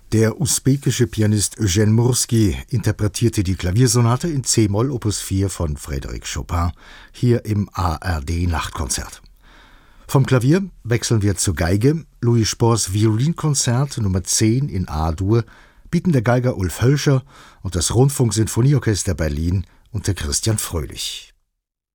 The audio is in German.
Der usbekische Pianist Eugen Mursky interpretierte die Klaviersonate in c-Moll Opus 4 von Frédéric Chopin, hier im ARD-Nachtkonzert. Vom Klavier wechseln wir zur Geige. Louis Spohrs Violinkonzert Nummer 10 in A-Dur bieten der Geiger Ulf Hölscher und das Rundfunksinfonieorchester Berlin unter Christian Fröhlich.